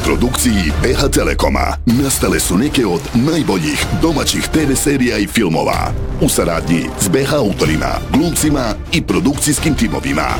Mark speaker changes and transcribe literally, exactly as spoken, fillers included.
Speaker 1: produkciji B H Telekoma nastale su neke od najboljih domaćih te ve serija i filmova u saradnji s B H autorima, glumcima i produkcijskim timovima.